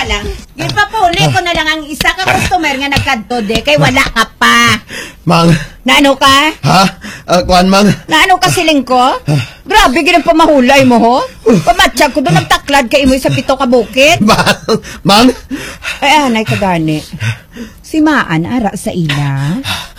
lang. Ipapuli ko na lang ang isa ka customer nga nagkadto de kay wala ka pa. Mang. Naano ka? Ha? Kuan, Mang? Naano ka siling ko? Grabe, ginang pamahulay mo, ho? Pamatsyag ko doon nagtaklad ka imoy sa pito ka bukid. Mang? Ay, anay ka gani. Si Maan, ara sa ila.